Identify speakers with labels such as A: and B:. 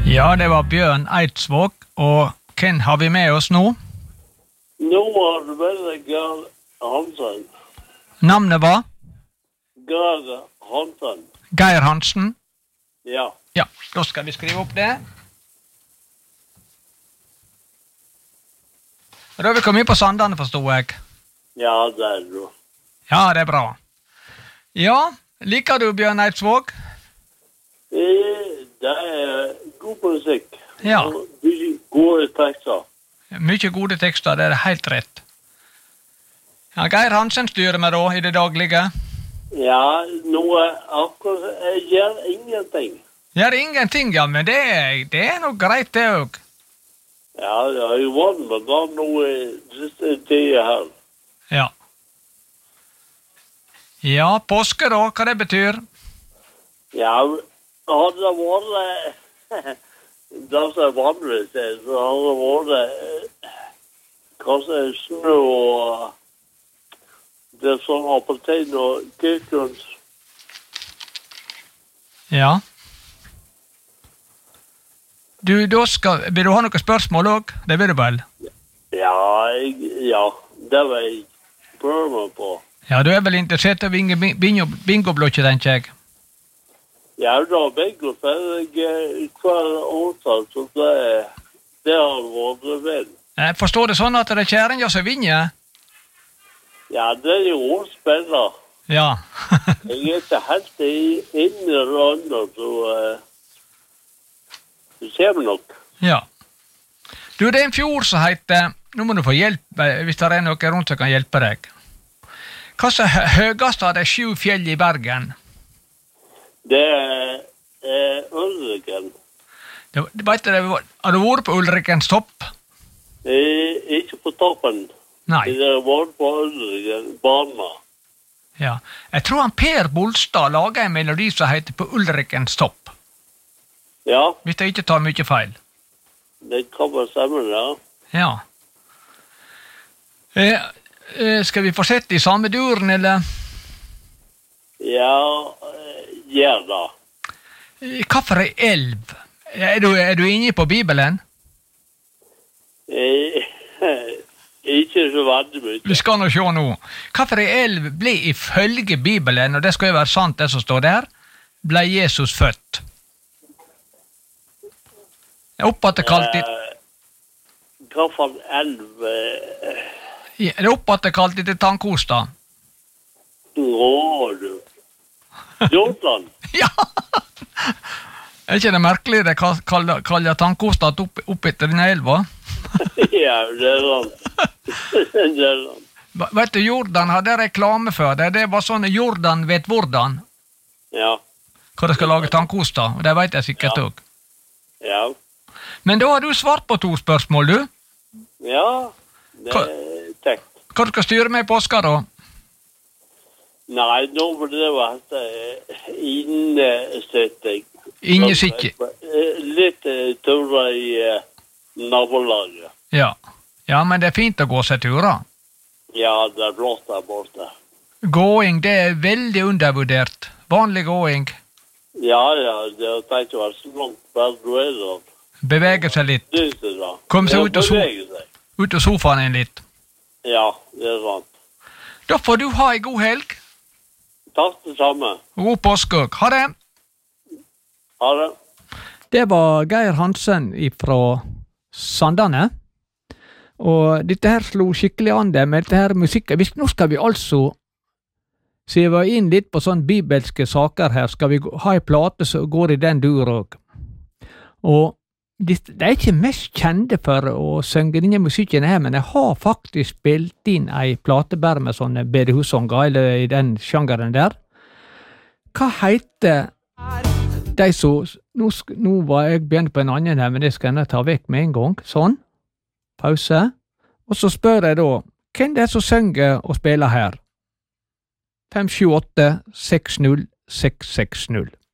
A: Ja, det var Bjørn Eidsvåg, og hvem har vi med oss nå?
B: Nå har du vel Geir Hansen.
A: Navnet var?
B: Geir Hansen.
A: Geir Hansen?
B: Ja.
A: Ja, da skal vi skrive opp det. Og da har vi kommet på Sandane, forstod jeg.
B: Ja, det er du.
A: Ja, det er bra. Ja, liker du Bjørn Eidsvåg?
B: Det er god musikk.
A: Ja.
B: Gode tekster.
A: Mye gode tekster, det er helt rett. Ja, Geir Hansen styrer med da, i det daglige.
B: Ja, noe akkurat, jeg gjør ingenting.
A: Gjør ingenting, ja, men det er nok greit det også.
B: Ja, jeg har jo vant med da noe siste tiden her.
A: Ja. Ja, påske da, hva det betyr?
B: Ja, hadde det vært det som er vanlig, så hadde det vært kanskje snø og det er sånn appelsin og kykens.
A: Ja. Vil du ha noen spørsmål også? Det vil du vel?
B: Ja, det vil jeg prøve meg på.
A: Ja, du er vel interessert i bingoblokket, tenker jeg.
B: Ja, da bingo for jeg hver årtal, så det har vært vel.
A: Jeg forstår det sånn at det er kjæringa som vinner?
B: Ja, det er jo årspiller.
A: Ja.
B: Jeg er ikke helt inne i landet, så det kommer nok.
A: Ja. Du, det er en fjord som heter, nå må du få hjelp hvis det er noe rundt som kan hjelpe deg. Hva som er høyest av de 7 fjell i Bergen?
B: Det er Ulriken.
A: Har du vært på Ulrikens topp?
B: Ikke på toppen.
A: Nei.
B: Det har vært på Ulriken, bana.
A: Ja. Jeg tror han Per Bolstad laget en melodi som heter På Ulrikens topp.
B: Ja.
A: Hvis jeg ikke tar mye feil.
B: Det kan være sammen, ja.
A: Ja. Skal vi fortsette i samme duren, eller?
B: Ja, gjør da.
A: Hva for en elv? Er du inne på Bibelen?
B: Ikke så veldig mye.
A: Vi skal nå se nå. Hva for en elv ble ifølge Bibelen, og det skal jo være sant det som står der, ble Jesus født? Oppåtte kalt
B: hva for en elv?
A: Er det oppåtte kalt til Tannkosta?
B: Du. Jordan?
A: Ja! Er ikke det merkelig det kaller Tannkosta opp etter denne elva?
B: Ja, det er sant.
A: Vet du, Jordan hadde reklame for det. Det var sånn Jordan vet hvordan.
B: Ja.
A: Hva de skal lage tannkosta, og det vet jeg sikkert også.
B: Ja.
A: Men da har du svart på 2 spørsmål, du.
B: Ja, det er tekt.
A: Hva du skal styre med i påska, da?
B: Nei, nå var det vært innesitting.
A: Innesitting?
B: Litt turer i nabolaget.
A: Ja. Ja, men det er fint å gå seg turer.
B: Ja, det er flott der borte.
A: Gåing, det er veldig undervurdert. Vanlig gåing.
B: Ja, det har tenkt å være så langt bare du er da.
A: Bevege seg litt. Kom seg ut av sofaen en litt.
B: Ja, det er sant.
A: Da får du ha en god helg.
B: Takk det samme.
A: God påske. Ha det.
B: Ha det.
A: Det var Geir Hansen fra Sandane. Og dette her slo skikkelig an det med dette her musikken. Nå skal vi altså se inn litt på sånne bibelske saker her. Skal vi ha en plate som går i den dur også. Og de er ikke mest kjente for å synge denne musikken her, men jeg har faktisk spilt inn ei plate bare med sånne bedehussanger, eller i den sjangeren der. Hva heter de som... Nå var jeg begynt på en annen her, men det skal jeg ta vekk med en gang. Sånn. Pause. Og så spør jeg da, hvem det er som synger og spiller her? 578 60 660.